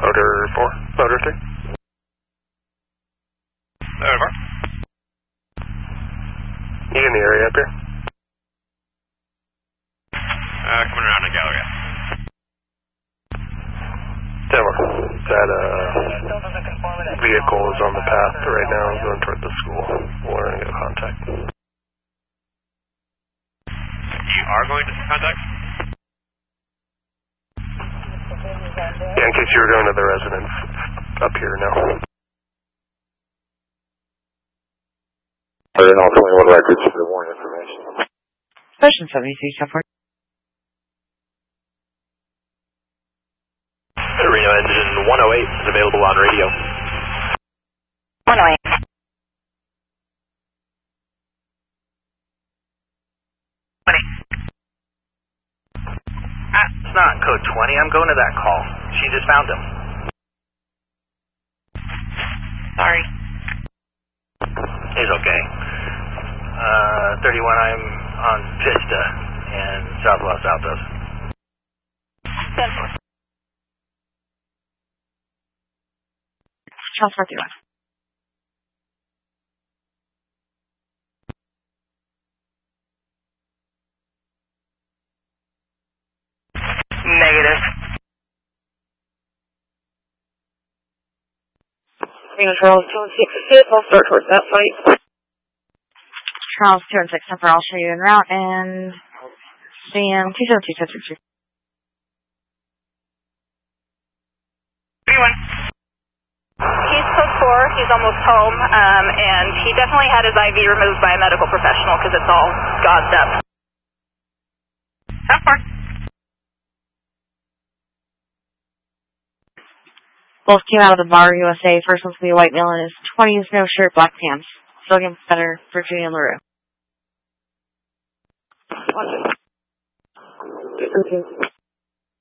Motor 4, Motor 3. Motor 4. You in the area up here? Coming around to Galleria. Denver. That vehicle is on the path right now, going toward the school. We're going to get contact. You are going to contact? Yeah, in case you were going to the residence up here now. And also what records for more information. Station 73, California. Reno engine 108 is available on radio. 108. It's not code 20. I'm going to that call. She just found him. Sorry. He's okay. 31, I'm on Vista in South Los Altos. Transfer 31. Negative. Charles 2 and 6, I'll start towards that site. Charles 2 and 6, I'll show you en route, and CM 272. 31. He's code 4, he's almost home, and he definitely had his IV removed by a medical professional because it's all gauzed up. How far? Both came out of the bar, USA. First one's going to be a white male in his 20s, no shirt, black pants. Still again better, Virginia LaRue. Okay.